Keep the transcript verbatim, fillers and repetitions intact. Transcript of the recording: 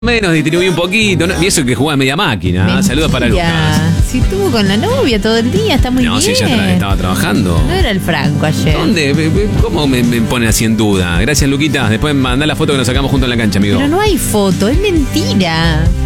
Menos distribuí un poquito, ¿no? Y eso que juega media máquina. Mentira. Saludos para Lucas. Si estuvo con la novia todo el día, está muy No, bien. sí, ya tra- estaba trabajando. No era el Franco ayer. ¿Dónde? ¿Cómo me, me pone así en duda? Gracias, Luquita. Después mandá la foto que nos sacamos juntos en la cancha, amigo. Pero no hay foto, es mentira.